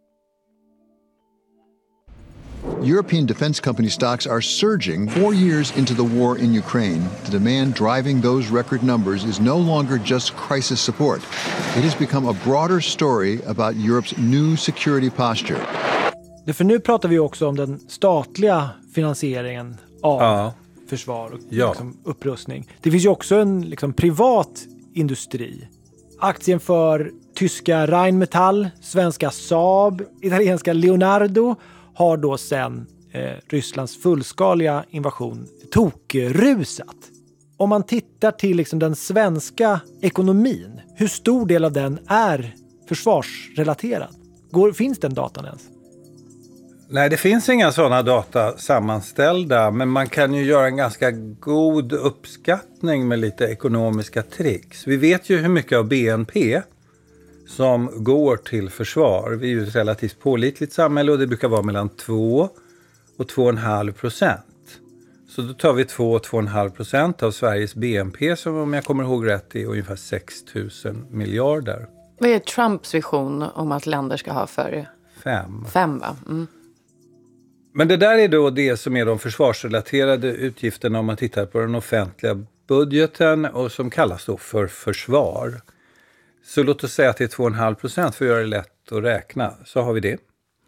European defense company stocks are surging 4 years into the war in Ukraine. The demand driving those record numbers is no longer just crisis support. It has become a broader story about Europe's new security posture. För nu pratar vi också om den statliga finansieringen av försvar och upprustning. Det finns ju också en privat industri. Aktien för tyska Rheinmetall, svenska Saab, italienska Leonardo har då sen Rysslands fullskaliga invasion tokrusat. Om man tittar till den svenska ekonomin, hur stor del av den är försvarsrelaterad? Finns den datan ens? Nej, det finns inga sådana data sammanställda, men man kan ju göra en ganska god uppskattning med lite ekonomiska tricks. Vi vet ju hur mycket av BNP som går till försvar. Vi är ju ett relativt pålitligt samhälle och det brukar vara mellan 2 och 2,5%. Så då tar vi 2,5% av Sveriges BNP som, om jag kommer ihåg rätt, är ungefär 6 000 miljarder. Vad är Trumps vision om att länder ska ha för? 5, va? Mm. Men det där är då det som är de försvarsrelaterade utgifterna om man tittar på den offentliga budgeten och som kallas då för försvar. Så låt oss säga att det är 2,5% för att göra det lätt att räkna. Så har vi det.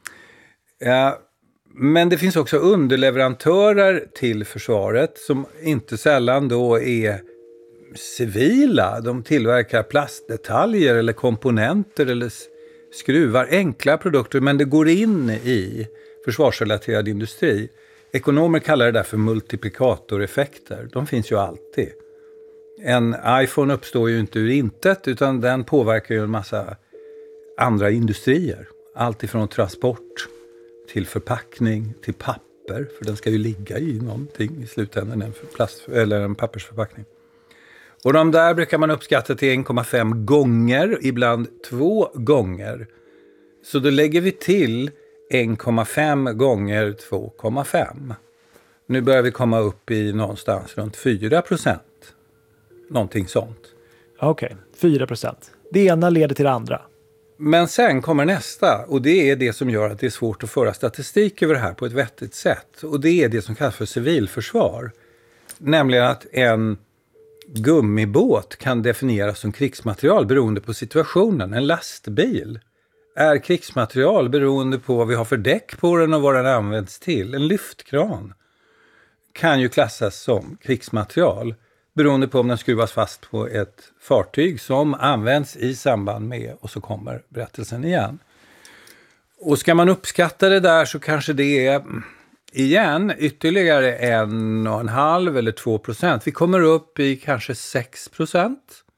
Men det finns också underleverantörer till försvaret som inte sällan då är civila. De tillverkar plastdetaljer eller komponenter eller skruvar, enkla produkter, men det går in i försvarsrelaterad industri. Ekonomer kallar det där för multiplikatoreffekter. De finns ju alltid. En iPhone uppstår ju inte ur intet, utan den påverkar ju en massa andra industrier. Allt ifrån transport till förpackning till papper, för den ska ju ligga i någonting i slutändan, en plast eller en pappersförpackning. Och de där brukar man uppskatta till 1,5 gånger, ibland 2 gånger. Så då lägger vi till 1,5 gånger 2,5. Nu börjar vi komma upp i någonstans runt 4%. Någonting sånt. Okej, 4%. Det ena leder till det andra. Men sen kommer nästa, och det är det som gör att det är svårt att föra statistik över det här på ett vettigt sätt. Och det är det som kallas för civilförsvar. Nämligen att en gummibåt kan definieras som krigsmaterial beroende på situationen. En lastbil är krigsmaterial beroende på vad vi har för däck på den och vad den används till. En lyftkran kan ju klassas som krigsmaterial beroende på om den skruvas fast på ett fartyg som används i samband med, och så kommer berättelsen igen. Och ska man uppskatta det där så kanske det är igen ytterligare 1,5 eller 2%. Vi kommer upp i kanske 6%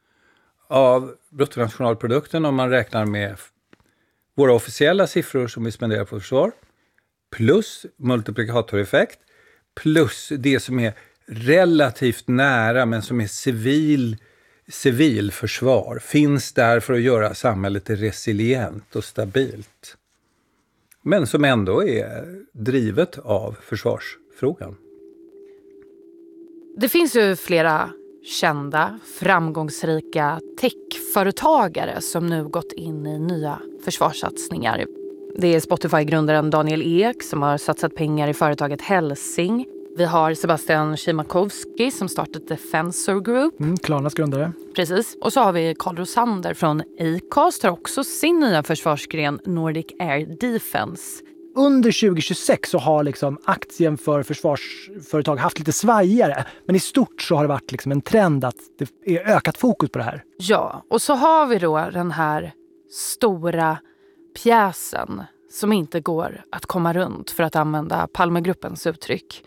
av bruttonationalprodukten om man räknar med våra officiella siffror som vi spenderar på försvar. Plus multiplikatoreffekt. Plus det som är relativt nära men som är civilförsvar. Finns där för att göra samhället resilient och stabilt. Men som ändå är drivet av försvarsfrågan. Det finns ju flera kända, framgångsrika techföretagare som nu gått in i nya försvarssatsningar. Det är Spotify-grundaren Daniel Ek som har satsat pengar i företaget Helsing. Vi har Sebastian Szymakowski som startat Defensor Group. Klarnas grundare. Precis. Och så har vi Carl Rosander från Acast, har också sin nya försvarsgren Nordic Air Defense. Under 2026 så har liksom aktien för försvarsföretag haft lite svajigare. Men i stort så har det varit liksom en trend att det är ökat fokus på det här. Ja, och så har vi då den här stora pjäsen som inte går att komma runt, för att använda Palmegruppens uttryck.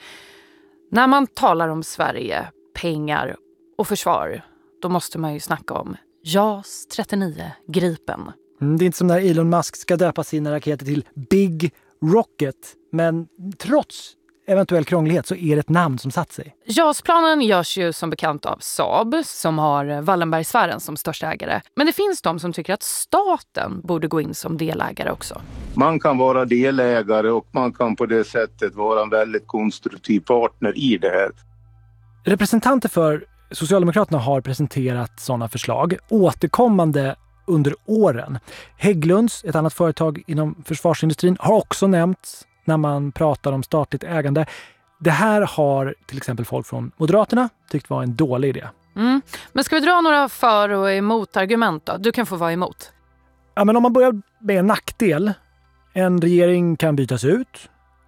När man talar om Sverige, pengar och försvar, då måste man ju snacka om JAS 39 Gripen. Det är inte som när Elon Musk ska döpa sina raketer till Big Rocket, men trots eventuell krånglighet så är det ett namn som satt sig. JAS-planen görs ju som bekant av Saab, som har Wallenbergsfären som största ägare. Men det finns de som tycker att staten borde gå in som delägare också. Man kan vara delägare och man kan på det sättet vara en väldigt konstruktiv partner i det här. Representanter för Socialdemokraterna har presenterat sådana förslag återkommande under åren. Hägglunds, ett annat företag inom försvarsindustrin, har också nämnts när man pratar om statligt ägande. Det här har till exempel folk från Moderaterna tyckt var en dålig idé. Men ska vi dra några för- och emot-argument då? Du kan få vara emot. Ja, men om man börjar med en nackdel. En regering kan bytas ut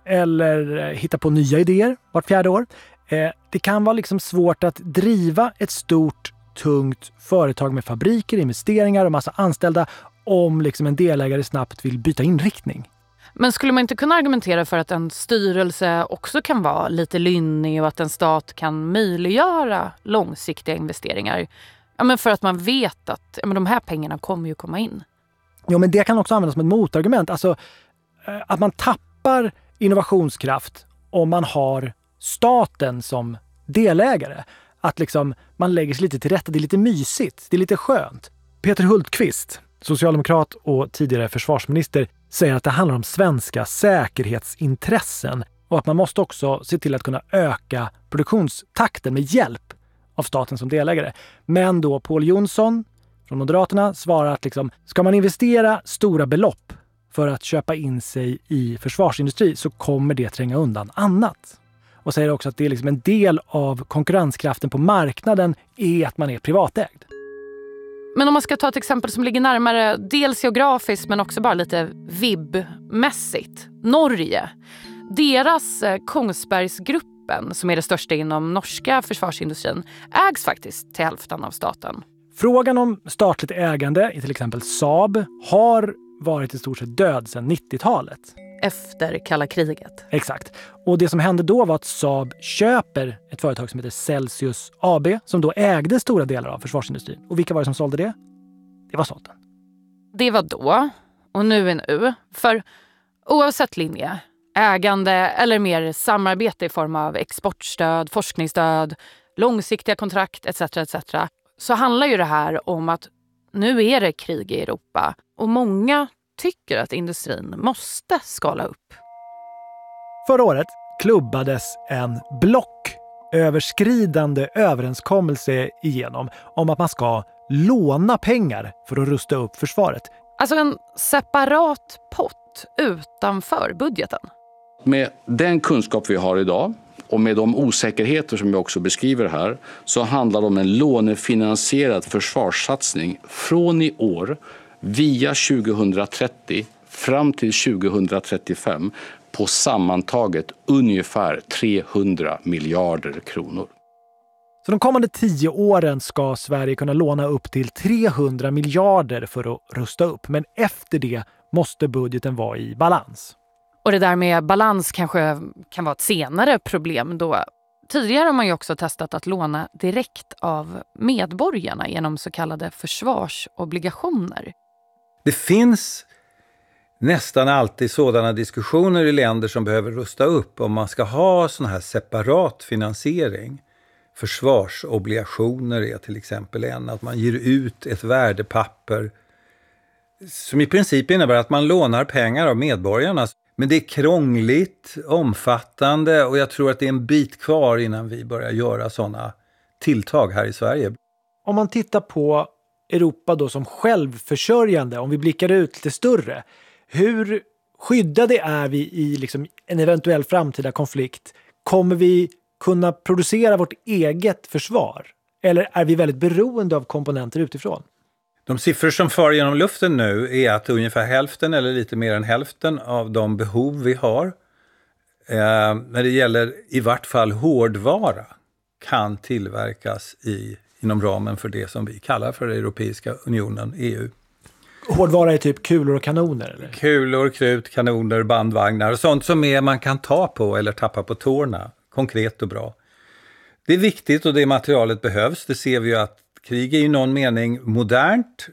eller hitta på nya idéer vart 4:e år. Det kan vara liksom svårt att driva ett stort, tungt företag med fabriker, investeringar och massa anställda om liksom en delägare snabbt vill byta inriktning. Men skulle man inte kunna argumentera för att en styrelse också kan vara lite lynnig och att en stat kan möjliggöra långsiktiga investeringar? Ja, men för att man vet att de här pengarna kommer ju komma in. Ja, men det kan också användas som ett motargument. Alltså att man tappar innovationskraft om man har staten som delägare. Att liksom man lägger sig lite till rätta. Det är lite mysigt. Det är lite skönt. Peter Hultqvist, socialdemokrat och tidigare försvarsminister, säger att det handlar om svenska säkerhetsintressen och att man måste också se till att kunna öka produktionstakten med hjälp av staten som delägare. Men då Pål Jonsson från Moderaterna svarar att liksom, ska man investera stora belopp för att köpa in sig i försvarsindustri så kommer det tränga undan annat. Och säger också att det är liksom en del av konkurrenskraften på marknaden är att man är privatägd. Men om man ska ta ett exempel som ligger närmare dels geografiskt men också bara lite vibb-mässigt. Norge. Deras Kongsbergsgruppen, som är det största inom norska försvarsindustrin, ägs faktiskt till hälften av staten. Frågan om statligt ägande i till exempel Saab har varit i stort sett död sedan 90-talet. Efter kalla kriget. Exakt. Och det som hände då var att Saab köper ett företag som heter Celsius AB som då ägde stora delar av försvarsindustrin. Och vilka var det som sålde det? Det var staten. Det var då och nu är nu. För oavsett linje, ägande eller mer samarbete i form av exportstöd, forskningsstöd, långsiktiga kontrakt etc. så handlar ju det här om att nu är det krig i Europa och många tycker att industrin måste skala upp. Förra året klubbades en blocköverskridande överenskommelse igenom om att man ska låna pengar för att rusta upp försvaret. Alltså en separat pott utanför budgeten. Med den kunskap vi har idag och med de osäkerheter som jag också beskriver här så handlar det om en lånefinansierad försvarssatsning från i år via 2030 fram till 2035 på sammantaget ungefär 300 miljarder kronor. Så de kommande 10 åren ska Sverige kunna låna upp till 300 miljarder för att rusta upp. Men efter det måste budgeten vara i balans. Och det där med balans kanske kan vara ett senare problem då. Tidigare har man ju också testat att låna direkt av medborgarna genom så kallade försvarsobligationer. Det finns nästan alltid sådana diskussioner i länder som behöver rusta upp om man ska ha sån här separat finansiering. Försvarsobligationer är till exempel en, att man ger ut ett värdepapper som i princip innebär att man lånar pengar av medborgarna. Men det är krångligt, omfattande och jag tror att det är en bit kvar innan vi börjar göra sådana tilltag här i Sverige. Om man tittar på Europa då som självförsörjande, om vi blickar ut lite större, hur skyddade är vi i liksom en eventuell framtida konflikt? Kommer vi kunna producera vårt eget försvar? Eller är vi väldigt beroende av komponenter utifrån? De siffror som far genom luften nu är att ungefär hälften eller lite mer än hälften av de behov vi har när det gäller i vart fall hårdvara kan tillverkas inom ramen för det som vi kallar för Europeiska unionen, EU. Hårdvara är typ kulor och kanoner? Eller? Kulor, krut, kanoner, bandvagnar och sånt som man kan ta på eller tappa på tårna. Konkret och bra. Det är viktigt och det materialet behövs. Det ser vi ju att krig är i någon mening modernt.